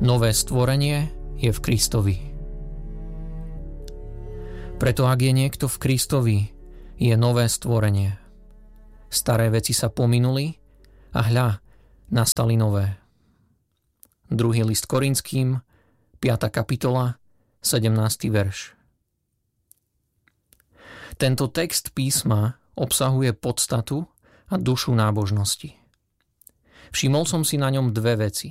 Nové stvorenie je v Kristovi. Preto ak je niekto v Kristovi, je nové stvorenie. Staré veci sa pominuli a hľa, nastali nové. 2. list Korinským, 5. kapitola, 17. verš. Tento text písma obsahuje podstatu a dušu nábožnosti. Všimol som si na ňom dve veci.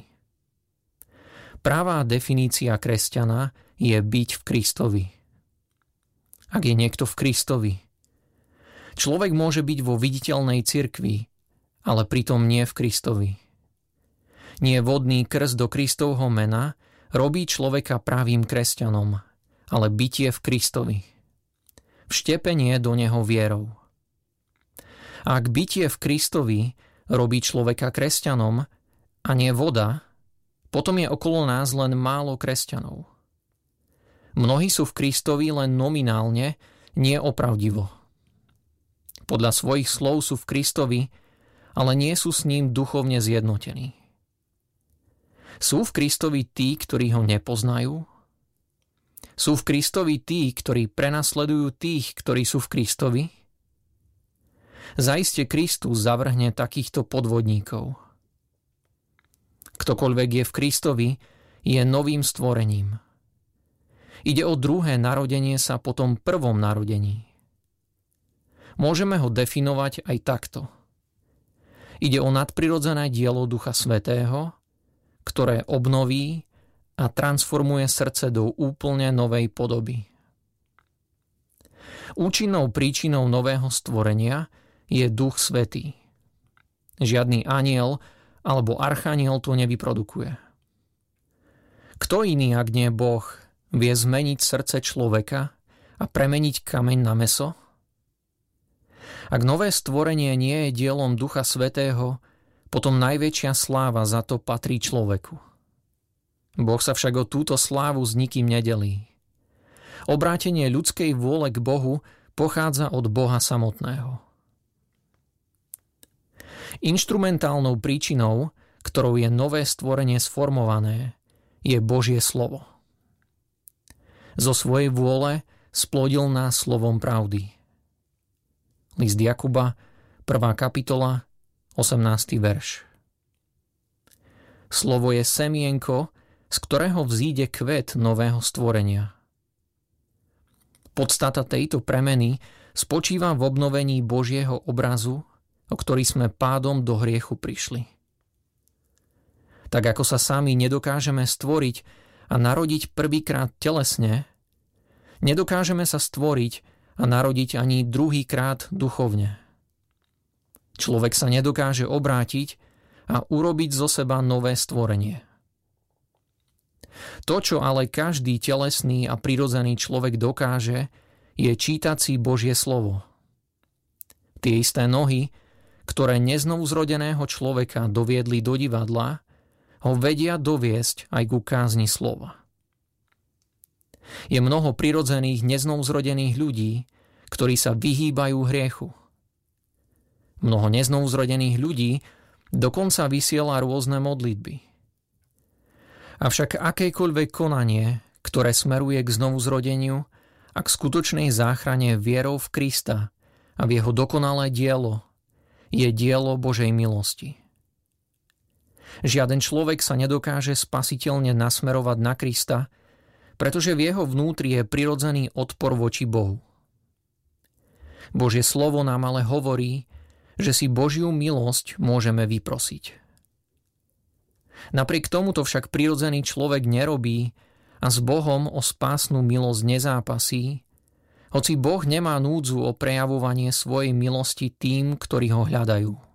Pravá definícia kresťana je byť v Kristovi. Ak je niekto v Kristovi, človek môže byť vo viditeľnej cirkvi, ale pritom nie v Kristovi. Nie vodný krst do Kristovho mena robí človeka pravým kresťanom, ale bytie v Kristovi. Vštepenie do neho vierou. Ak bytie v Kristovi robí človeka kresťanom a nie voda, potom je okolo nás len málo kresťanov. Mnohí sú v Kristovi len nominálne, nie opravdivo. Podľa svojich slov sú v Kristovi, ale nie sú s ním duchovne zjednotení. Sú v Kristovi tí, ktorí ho nepoznajú? Sú v Kristovi tí, ktorí prenasledujú tých, ktorí sú v Kristovi? Zaiste Kristus zavrhne takýchto podvodníkov. Ktokoľvek je v Kristovi, je novým stvorením. Ide o druhé narodenie sa po tom prvom narodení. Môžeme ho definovať aj takto. Ide o nadprirodzené dielo Ducha Svätého, ktoré obnoví a transformuje srdce do úplne novej podoby. Účinnou príčinou nového stvorenia je Duch Svätý. Žiadny anjel alebo archaniel to nevyprodukuje. Kto iný, ak nie Boh, vie zmeniť srdce človeka a premeniť kameň na mäso? Ak nové stvorenie nie je dielom Ducha Svätého, potom najväčšia sláva za to patrí človeku. Boh sa však o túto slávu s nikým nedelí. Obrátenie ľudskej vôle k Bohu pochádza od Boha samotného. Inštrumentálnou príčinou, ktorou je nové stvorenie sformované, je Božie slovo. Zo svojej vôle splodil nás slovom pravdy. List Jakuba, 1. kapitola, 18. verš. Slovo je semienko, z ktorého vzíde kvet nového stvorenia. Podstata tejto premeny spočíva v obnovení Božieho obrazu, o ktorý sme pádom do hriechu prišli. Tak ako sa sami nedokážeme stvoriť a narodiť prvýkrát telesne, nedokážeme sa stvoriť a narodiť ani druhýkrát duchovne. Človek sa nedokáže obrátiť a urobiť zo seba nové stvorenie. To, čo ale každý telesný a prirodzený človek dokáže, je čítať si Božie slovo. Tie isté nohy, ktoré neznovuzrodeného človeka doviedli do divadla, ho vedia doviesť aj ku kázni slova. Je mnoho prirodzených neznovuzrodených ľudí, ktorí sa vyhýbajú hriechu. Mnoho neznovuzrodených ľudí dokonca vysiela rôzne modlitby. Avšak akékoľvek konanie, ktoré smeruje k znovuzrodeniu a k skutočnej záchrane vierou v Krista a v jeho dokonalé dielo, je dielo Božej milosti. Žiaden človek sa nedokáže spasiteľne nasmerovať na Krista, pretože v jeho vnútri je prirodzený odpor voči Bohu. Božie slovo nám ale hovorí, že si Božiu milosť môžeme vyprosiť. Napriek tomuto však prirodzený človek nerobí a s Bohom o spásnu milosť nezápasí, hoci Boh nemá núdzu o prejavovanie svojej milosti tým, ktorí ho hľadajú.